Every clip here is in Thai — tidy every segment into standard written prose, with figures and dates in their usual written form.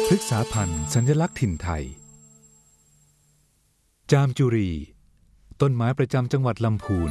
พฤกษาพันธุ์สัญลักษณ์ถิ่นไทยจามจุรีต้นไม้ประจำจังหวัดลำพูน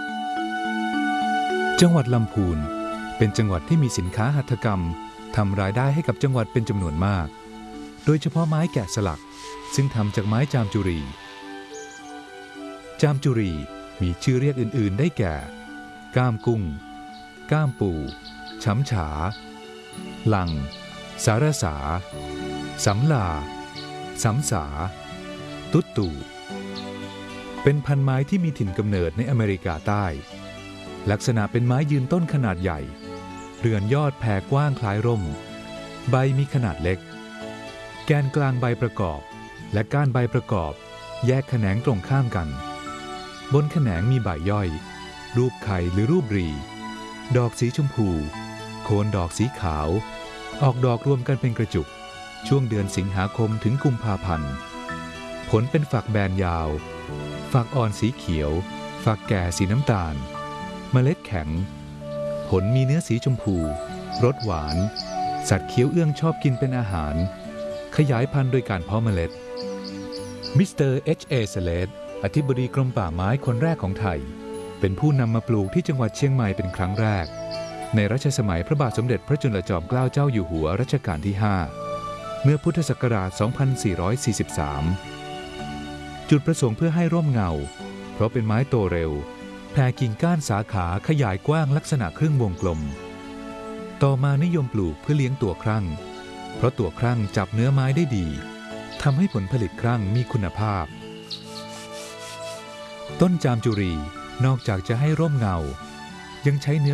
จังหวัดลำพูนเป็นจังหวัดที่มีสินค้าหัตถกรรมทำรายได้ให้กับจังหวัดเป็นจำนวนมากโดยเฉพาะไม้แกะสลักซึ่งทำจากไม้จามจุรีจามจุรีมีชื่อเรียกอื่นๆได้แก่ก้ามกุ้งก้ามปูช้ำฉาหลังสารสาสำลาสำสาตุ๊ดตู่เป็นพันไม้ที่มีถิ่นกำเนิดในอเมริกาใต้ลักษณะเป็นไม้ยืนต้นขนาดใหญ่เรือนยอดแผ่กว้างคล้ายร่มใบมีขนาดเล็กแกนกลางใบประกอบและก้านใบประกอบแยกแขนงตรงข้ามกันบนแขนงมีใบย่อยรูปไข่หรือรูปรีดอกสีชมพูโคนดอกสีขาวออกดอกรวมกันเป็นกระจุกช่วงเดือนสิงหาคมถึงกุมภาพันธ์ผลเป็นฝักแบนยาวฝักอ่อนสีเขียวฝักแก่สีน้ำตาลเมล็ดแข็งผลมีเนื้อสีชมพูรสหวานสัตว์เคี้ยวเอื้องชอบกินเป็นอาหารขยายพันธุ์โดยการเพาะเมล็ดมิสเตอร์ H.A. สเลดอธิบดีกรมป่าไม้คนแรกของไทยเป็นผู้นำมาปลูกที่จังหวัดเชียงใหม่เป็นครั้งแรกในรัชสมัยพระบาทสมเด็จพระจุลจอมเกล้าเจ้าอยู่หัวรัชกาลที่ 5เมื่อพุทธศักราช 2443 จุดประสงค์เพื่อให้ร่มเงาเพราะเป็นไม้โตเร็วแผ่กิ่งก้านสาขาขยายกว้างลักษณะครึ่งวงกลมต่อมานิยมปลูกเพื่อเลี้ยงตัวครั่งเพราะตัวครั่งจับเนื้อไม้ได้ดีทำให้ผลผลิตครั่งมีคุณภาพต้นจามจุรีนอกจากจะให้ร่มเงายังใช้เนื้อ